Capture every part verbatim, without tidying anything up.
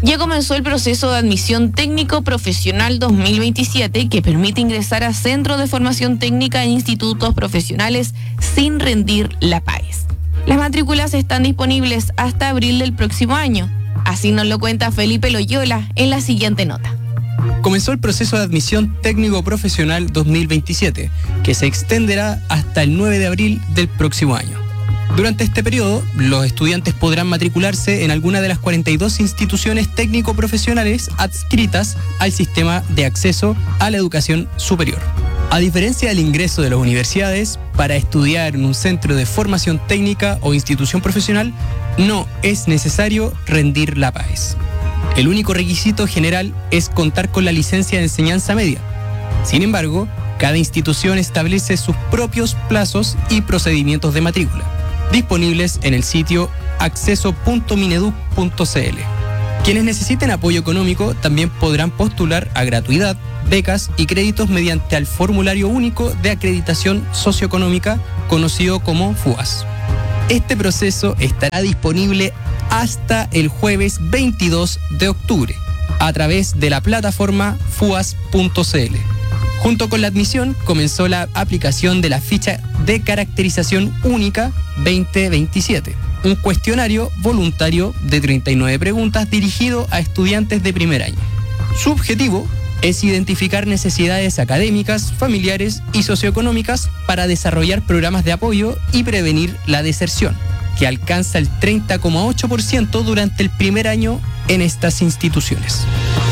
Ya comenzó el proceso de admisión técnico profesional dos mil veintisiete que permite ingresar a centros de formación técnica e institutos profesionales sin rendir la PAES. Las matrículas están disponibles hasta abril del próximo año. Así nos lo cuenta Felipe Loyola en la siguiente nota. Comenzó el proceso de admisión técnico profesional dos mil veintisiete, que se extenderá hasta el nueve de abril del próximo año. Durante este periodo, los estudiantes podrán matricularse en alguna de las cuarenta y dos instituciones técnico-profesionales adscritas al sistema de acceso a la educación superior. A diferencia del ingreso de las universidades, para estudiar en un centro de formación técnica o institución profesional, no es necesario rendir la PAES. El único requisito general es contar con la licencia de enseñanza media. Sin embargo, cada institución establece sus propios plazos y procedimientos de matrícula, disponibles en el sitio acceso punto mineduc punto cl. Quienes necesiten apoyo económico también podrán postular a gratuidad, becas y créditos mediante el formulario único de acreditación socioeconómica, conocido como FUAS. Este proceso estará disponible hasta el jueves veintidós de octubre a través de la plataforma fuas punto cl. Junto con la admisión comenzó la aplicación de la ficha de caracterización única veinte veintisiete, un cuestionario voluntario de treinta y nueve preguntas dirigido a estudiantes de primer año. Su objetivo es identificar necesidades académicas, familiares y socioeconómicas para desarrollar programas de apoyo y prevenir la deserción, que alcanza el treinta coma ocho por ciento durante el primer año en estas instituciones.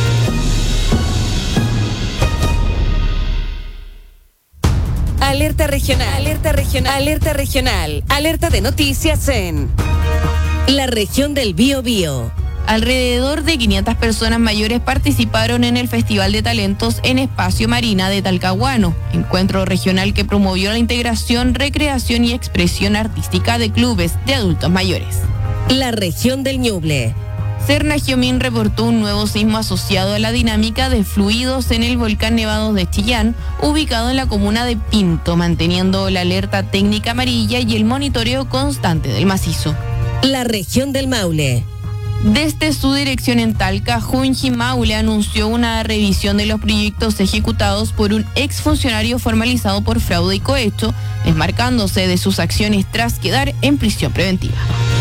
Alerta regional, alerta regional, alerta regional, alerta de noticias en la región del Biobío. Alrededor de quinientas personas mayores participaron en el Festival de Talentos en Espacio Marina de Talcahuano, encuentro regional que promovió la integración, recreación y expresión artística de clubes de adultos mayores. La región del Ñuble. Cernagiomín reportó un nuevo sismo asociado a la dinámica de fluidos en el volcán Nevados de Chillán, ubicado en la comuna de Pinto, manteniendo la alerta técnica amarilla y el monitoreo constante del macizo. La región del Maule. Desde su dirección en Talca, Junji Maule anunció una revisión de los proyectos ejecutados por un exfuncionario formalizado por fraude y cohecho, desmarcándose de sus acciones tras quedar en prisión preventiva.